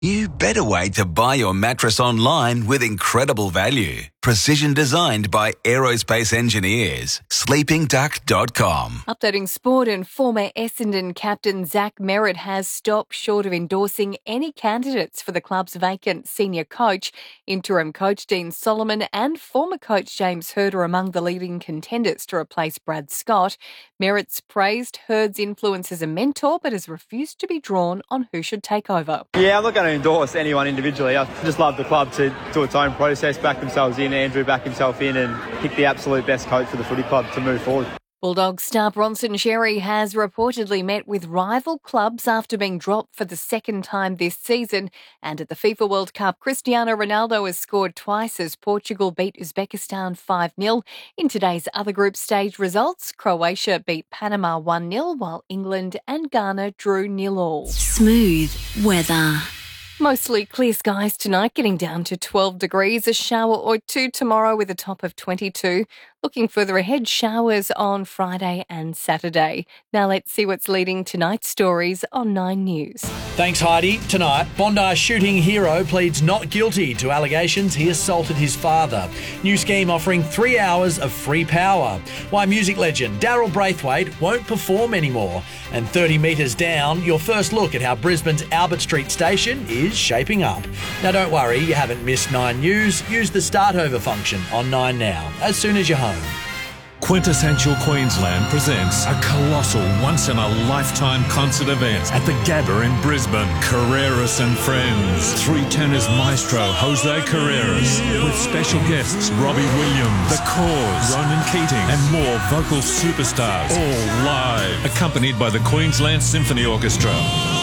You better wait to buy your mattress online with incredible value. Precision designed by aerospace engineers. sleepingduck.com. Updating sport, and former Essendon captain Zach Merritt has stopped short of endorsing any candidates for the club's vacant senior coach. Interim coach Dean Solomon and former coach James Hird are among the leading contenders to replace Brad Scott. Merritt's praised Hird's influence as a mentor, but has refused to be drawn on who should take over. Yeah, I'm not going to endorse anyone individually. I just love the club to do its own process, back themselves in, Andrew back himself in, and pick the absolute best coach for the footy club to move forward. Bulldogs star Bronson Xerri has reportedly met with rival clubs after being dropped for the second time this season. And at the FIFA World Cup, Cristiano Ronaldo has scored twice as Portugal beat Uzbekistan 5-0. In today's other group stage results, Croatia beat Panama 1-0, while England and Ghana drew 0-0. Smooth weather. Mostly clear skies tonight, getting down to 12 degrees. A shower or two tomorrow with a top of 22. Looking further ahead, showers on Friday and Saturday. Now let's see what's leading tonight's stories on 9 News. Thanks, Heidi. Tonight, Bondi shooting hero pleads not guilty to allegations he assaulted his father. New scheme offering 3 hours of free power. Why music legend Daryl Braithwaite won't perform anymore. And 30 metres down, your first look at how Brisbane's Albert Street station is shaping up. Now don't worry, you haven't missed 9 News. Use the start over function on 9 Now, as soon as you're home. Quintessential Queensland presents a colossal once-in-a-lifetime concert event at the Gabba in Brisbane. Carreras and Friends. 3 tenors maestro Jose Carreras with special guests Robbie Williams, The Cause, Ronan Keating and more vocal superstars, all live, accompanied by the Queensland Symphony Orchestra.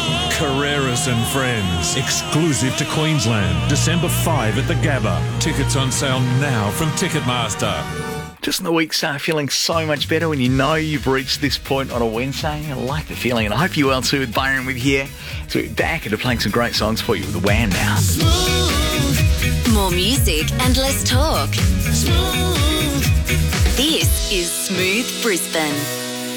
Carreras and Friends, exclusive to Queensland, December 5 at the Gabba. Tickets on sale now from Ticketmaster. Just in the week start feeling so much better when you know you've reached this point on a Wednesday. I like the feeling, and I hope you will too. With Byron with here. So we're back into playing some great songs for you with the Wham now. Smooth. More music and less talk. Smooth. This is Smooth Brisbane.